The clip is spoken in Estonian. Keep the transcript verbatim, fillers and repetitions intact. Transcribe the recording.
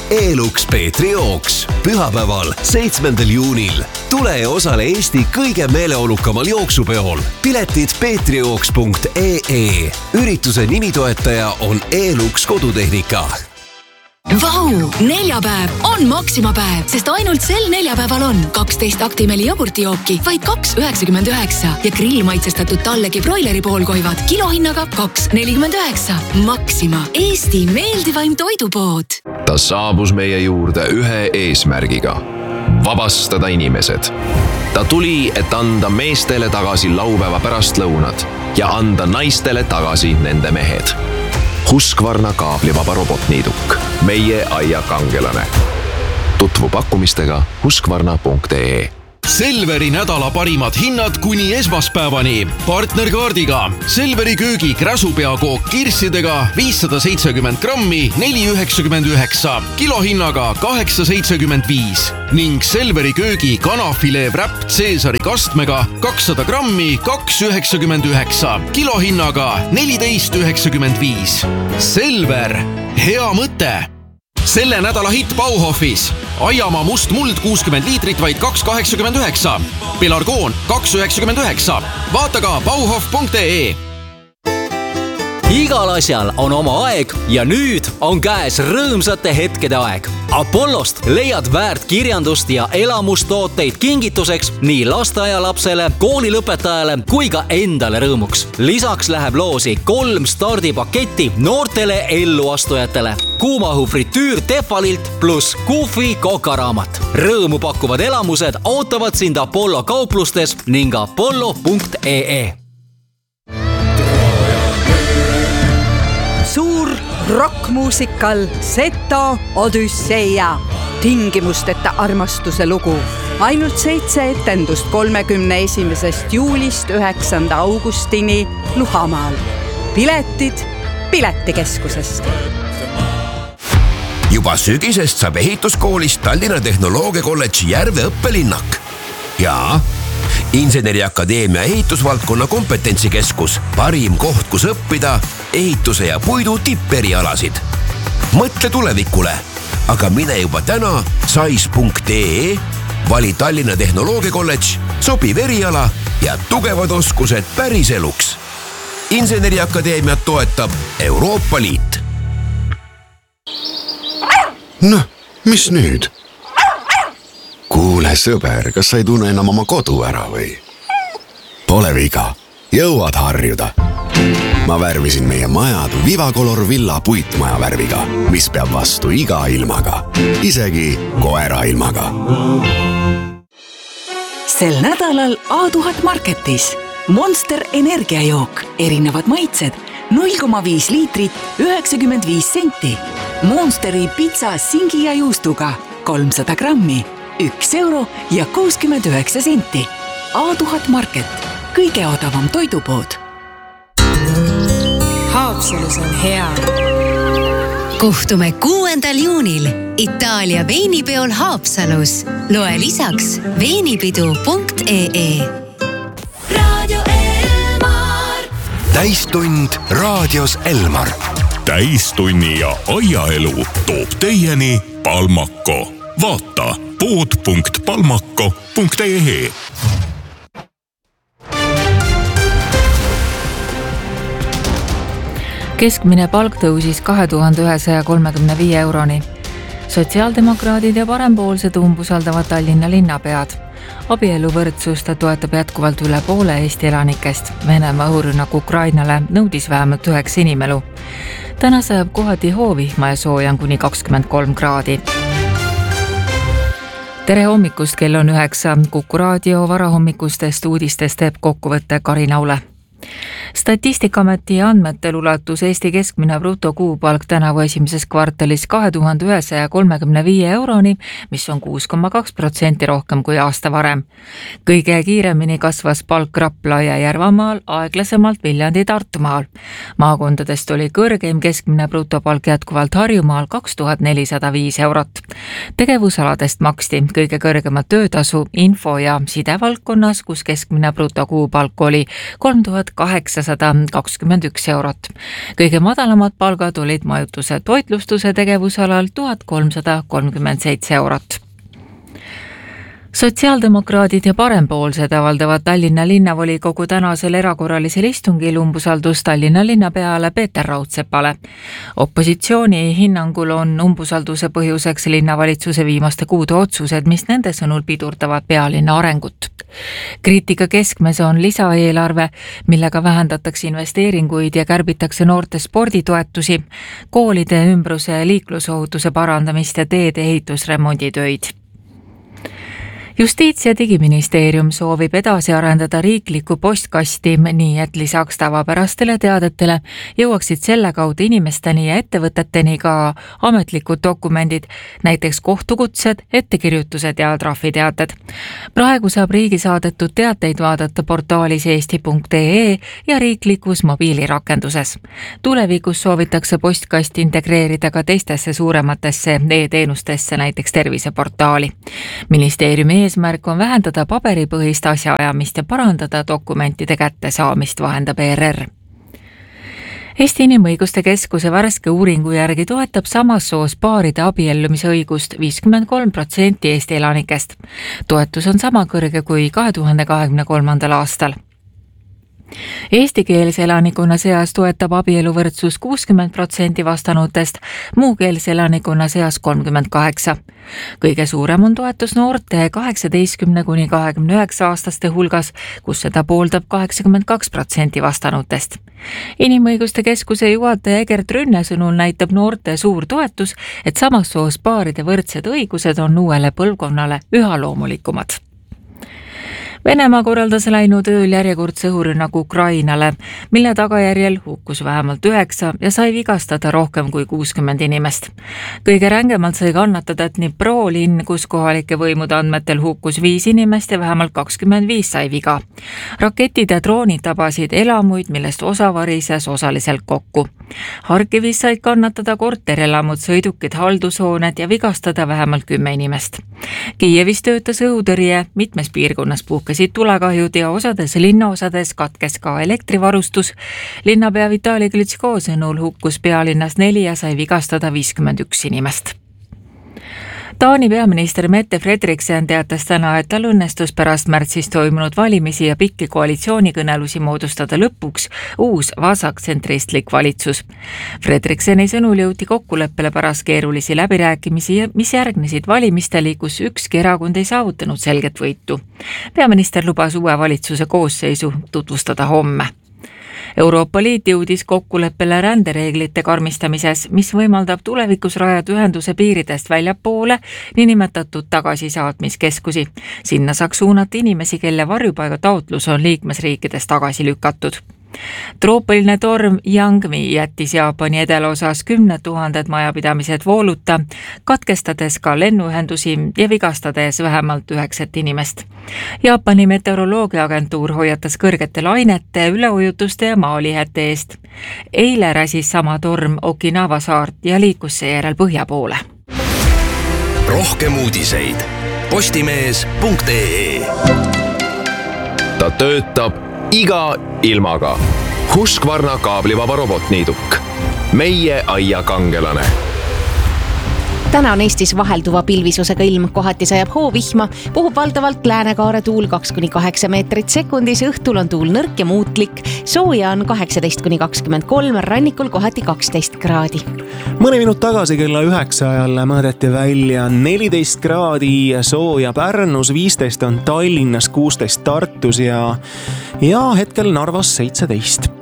Elux Peetri jooks. Pühapäeval, seitsmendal juunil. Tule ja osale Eesti kõige meeleolukamal jooksupeol. Piletid peetrijooks punkt ee. Ürituse nimitoetaja on Elux kodutehnika. Vau! Neljapäev on Maxima päev, sest ainult sel neljapäeval on kaksteist Actimeli jogurtijooki vaid kaks üheksakümmend üheksa ja grillmaitsestatud tallegi broileri poolkoivad kilohinnaga kaks nelikümmend üheksa. Maxima, Eesti meeldivaim toidupood. Ta saabus meie juurde ühe eesmärgiga. Vabastada inimesed. Ta tuli, et anda meestele tagasi laupäeva pärastlõunad ja anda naistele tagasi nende mehed. Husqvarna kaablivaba robotniiduk. Meie aia kangelane. Tutvu pakkumistega husqvarna punkt ee. Selveri nädala parimad hinnad kuni esmaspäevani. Partnerkaardiga. Selveri köögi kräsupeakook kirssidega viissada seitsekümmend grammi neli üheksakümmend üheksa. Kilohinnaga kaheksa seitsekümmend viis. Ning Selveri köögi kanafilee wrap Caesari kastmega kakssada grammi kaks üheksakümmend üheksa. Kilohinnaga neliteist üheksakümmend viis. Selver. Hea mõte. Selle nädala hitt Bauhofis. Aiamaa must muld kuuskümmend liitrit vaid kaks kaheksakümmend üheksa. Pelargoon kaks üheksakümmend üheksa. Vaata ka bauhof punkt ee. Igal asjal on oma aeg ja nüüd on käes rõõmsate hetkede aeg. Apollost leiad väärt kirjandust ja elamustooteid kingituseks nii lasteaialapsele, koolilõpetajale kui ka endale rõõmuks. Lisaks läheb loosi kolm stardipaketti noortele elluastujatele. Kuumahu fritüür Tefalilt pluss Kufi kokaraamat. Rõõmu pakkuvad elamused ootavad sind Apollo kauplustes ning apollo punkt ee. Suur rockmuusikal Seto Odüsseia. Tingimusteta armastuse lugu. Ainult seitse etendust kolmekümne esimesest juulist üheksanda augustini Luhamaal. Piletid Piletikeskusest. Juba sügisest saab ehituskoolist Tallinna Tehnoloogia Kolledži Järve õppelinnak. Ja Inseneriakadeemia ehitusvaldkonna kompetentsikeskus, parim koht, kus õppida ehituse ja puidu tipperialasid. Mõtle tulevikule, aga mine juba täna sais punkt ee, vali Tallinna Tehnoloogia Kolledž, sobiv eriala ja tugevad oskused päriseluks. Inseneriakadeemiat toetab Euroopa Liit. Noh, mis nüüd? Kuule sõber, kas sa ei tunne enam oma kodu ära või? Pole viga, jõuad harjuda. Ma värvisin meie majad Vivacolor Villa puitmaja värviga, mis peab vastu iga ilmaga, isegi koera ilmaga. Sel nädalal A tuhat Marketis. Monster energiajook, erinevad maitsed, null koma viis liitrit, üheksakümmend viis senti. Monsteri pizza singi ja juustuga, kolmsada grammi. Üks euro ja kuuskümmend üheksa senti. A tuhat Market. Kõige odavam toidupood. Haapsalus on hea. Kohtume kuuendal juunil Itaalia veinipeol Haapsalus. Loe lisaks veinipidu punkt ee. Radio Elmar. Täistund raadios Elmar. Täistunni ja aiaelu toob teieni Palmako. Vaata pood punkt palmako punkt ee. Keskmine palk tõusis kahe tuhande ühesaja kolmekümne viie euroni. Sotsiaaldemokraadid ja parempoolsed umbusaldavad Tallinna linnapead. Abieluvõrdsust toetab jätkuvalt üle poole Eesti elanikest. Venemaa õhurünnak Ukrainale nõudis vähemalt üheks inimelu. Täna sajab kohati hoovihma ja sooja kuni kakskümmend kolm kraadi. Tere hommikust, kell on üheksa. Kuku raadio varahommikustest uudistest teeb kokkuvõtte Karina Ule. Statistikaameti andmetel ulatus Eesti keskmine brutokuupalk tänavu esimeses kvartalis kahe tuhande ühesaja kolmekümne viie euroni, mis on kuus koma kaks protsenti rohkem kui aasta varem. Kõige kiiremini kasvas palk Rapla ja Järvamaal, aeglasemalt Viljandi Tartumaal. Maakondadest oli kõrgeim keskmine brutopalk jätkuvalt Harjumaal kaks tuhat nelisada viis eurot. Tegevusaladest maksti kõige kõrgemat töötasu info- ja sidevaldkonnas, kus keskmine brutokuupalk oli kolm tuhat kaheksasada kakskümmend üks eurot. Kõige madalamad palgad olid majutuse toitlustuse tegevusalal tuhat kolmsada kolmkümmend seitse eurot. Sotsiaaldemokraadid ja parempoolsed avaldavad Tallinna linnavolikogu tänasel erakorralisel istungil umbusaldust Tallinna linnapeale Peeter Raudsepale. Opositsiooni hinnangul on umbusalduse põhjuseks linnavalitsuse viimaste kuude otsused, mis nende sõnul pidurdavad pealinna arengut. Kriitika keskmes on lisaeelarve, millega vähendatakse investeeringuid ja kärbitakse noorte sporditoetusi, koolide ümbruse liiklusohutuse parandamist ja teede ehitusremonditöid. Justiits- ja digiministeerium soovib edasi arendada riiklikku postkasti nii, et lisaks tavapärastele teadetele jõuaksid selle kaudu inimesteni ja ettevõteteni ka ametlikud dokumendid, näiteks kohtukutsed, ettekirjutused ja trahviteated. Praegu saab riigi saadetud teateid vaadata portaalis eesti punkt ee ja riiklikus mobiilirakenduses. Tulevikus soovitakse postkast integreerida ka teistesse suurematesse e-teenustesse, näiteks terviseportaali. Ministeeriumi eesmärk on vähendada paberipõhist asjaajamist ja parandada dokumentide kättesaamist, vahendab E R R. Eesti Inimõiguste Keskuse värske uuringu järgi toetab samas soos paaride abiellumise õigust viiskümmend kolm protsenti Eesti elanikest. Toetus on sama kõrge kui kahe tuhande kahekümne kolmandal aastal. Eestikeelse elanikkonna seas toetab abieluvõrdsus kuuskümmend protsenti vastanutest, muukeelse elanikkonna seas kolmkümmend kaheksa. Kõige suurem on toetus noorte kaheksateistkümne kuni kahekümne üheksa aastaste hulgas, kus seda pooldab kaheksakümmend kaks protsenti vastanutest. Inimõiguste Keskuse juhataja Egert Rünne sõnul näitab noorte suur toetus, et samas soos paaride võrdsed õigused on uuele põlvkonnale üha loomulikumad. Venemaa korraldas läinud ööl järjekordse õhurünnaku Ukrainale, mille tagajärjel hukkus vähemalt üheksa ja sai vigastada rohkem kui kuuskümmend inimest. Kõige rängemalt sai kannatada Dnipro linn, kus kohalike võimude andmetel hukkus viis inimest ja vähemalt kakskümmend viis sai viga. Raketid ja droonid tabasid elamuid, millest osa varises osaliselt kokku. Harkivis said kannatada korterelamud, sõidukid, haldushooned ja vigastada vähemalt kümme inimest. Kiievis töötas õhutõrje, mitmes piirkonnas puhkesid tulekahjud ja osades linnaosades katkes ka elektrivarustus. Linnapea Vitali Klitschko sõnul hukkus pealinnas neli ja sai vigastada viiskümmend üks inimest. Taani peaminister Mette Frederiksen teatas täna, et tal õnnestus pärast märtsis toimunud valimisi ja pikki koalitsioonikõnelusi moodustada lõpuks uus vasaktsentristlik valitsus. Fredrikseni sõnul jõuti kokkuleppele pärast keerulisi läbirääkimisi, mis järgnesid valimistele, kus ükski erakond ei saavutanud selget võitu. Peaminister lubas uue valitsuse koosseisu tutvustada homme. Euroopa Liit jõudis kokkuleppele rändereeglite karmistamises, mis võimaldab tulevikus rajada ühenduse piiridest väljapoole niinimetatud tagasisaatmiskeskusi. Sinna saaks suunata inimesi, kelle varjupaiga taotlus on liikmesriikides tagasi lükatud. Troopiline torm Yangmi jättis Jaapani edelaosas kümned tuhanded majapidamised vooluta, katkestades ka lennuühendusi ja vigastades vähemalt üheksat inimest. Jaapani meteoroloogiaagentuur hoiatas kõrgete lainete, üleujutuste ja maalihete eest. Eile räsis sama torm Okinawa saart ja liikus seejärel põhja poole. Rohkem uudiseid postimees punkt ee. Ta töötab iga ilmaga. Husqvarna kaablivaba robotniiduk. Meie aia kangelane. Täna on Eestis vahelduva pilvisusega ilm, kohati sajab hoovihma, puhub valdavalt läänekaare tuul kaks kuni kaheksa meetrit sekundis, õhtul on tuul nõrk ja muutlik, sooja on kaheksateist kuni kakskümmend kolm, rannikul kohati kaksteist kraadi. Mõne minut tagasi kella üheksa ajal mõõdeti välja neliteist kraadi sooja Pärnus, viisteist on Tallinnas, kuusteist Tartus ja, ja hetkel Narvas seitseteist.